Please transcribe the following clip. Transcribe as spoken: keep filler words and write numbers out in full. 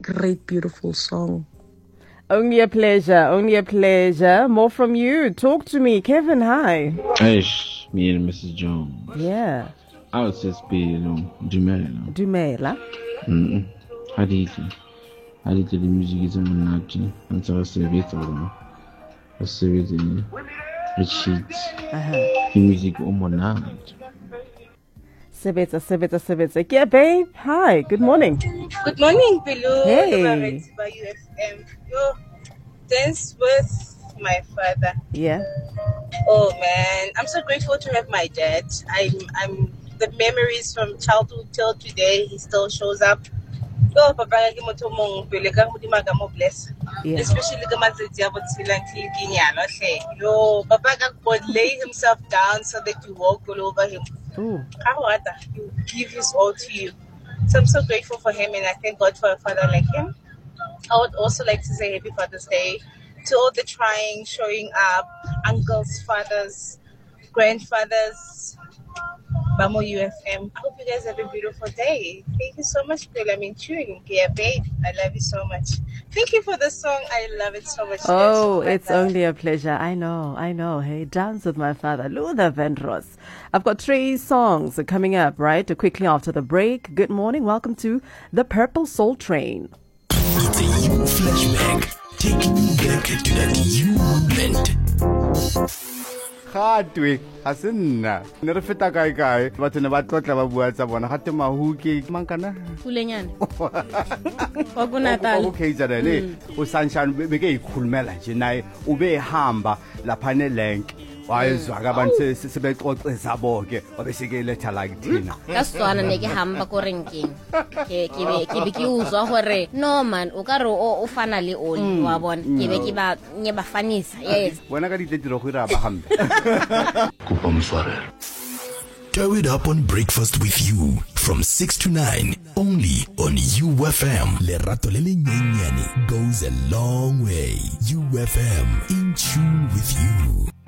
great, beautiful song. Only a pleasure, only a pleasure. More from you. Talk to me. Kevin, hi. Hey, me and Missus Jones. Yeah. I would just be, you know, Dumela. Dumela? Mm-mm. Hadithi. Hadithi, the music is on Nati. And so I say, wait a little. I say, wait a little. It sheets. Uh-huh. The music on Monat. Sebeta, Sebeta, Sebeta. Yeah, babe. Hi. Good morning. Good morning, Pilu. Hey. By U F M. Yo, dance with my father. Yeah. Oh man, I'm so grateful to have my dad. I'm, I'm the memories from childhood till today. He still shows up. Yo, papa ke motho mong pele ka modimo ka mo bless. Especially ka matsatsi a botshelang tleliniana hle. Yo, papa ka go lay himself down so that you walk all over him. Ooh. He will give his all to you. So I'm so grateful for him, and I thank God for a father like him. I would also like to say Happy Father's Day to all the trying, showing up, uncles, fathers, grandfathers, Bamo U F M. I hope you guys have a beautiful day. Thank you so much, Bill. I'm in tune. Yeah, babe, I love you so much. Thank you for the song. I love it so much. Oh, it's only a pleasure. I know, I know. Hey, Dance with My Father, Luther Vandross. I've got three songs coming up, right? Quickly after the break. Good morning. Welcome to the Purple Soul Train. It's a you flashback, taking you back to that you moment. Gatwe a se nna ne re feta kae kae batho ne ba tlotla ba bua tsa bona gate mahuke mang kana Fulenyane wa go Natal okay jana le o Sunshine be ke ikhulumela nje naye ube ehamba lapha ne lenk wayezwa ka abantu sebexoxeza bonke wabesike letha la kuthina ka swana ne ke hamba ko renkeng ke ke be ke be ke uzwa hore no man o ka re o fana le oli wa bona ke be ke ba nye ba fanisa yes bona ka ditetiro go ira ba hambe kupa mswarelo. Tow it up on Breakfast with You from six to nine only on U F M. Lerato le le nyenyane goes a long way. U F M, in tune with you.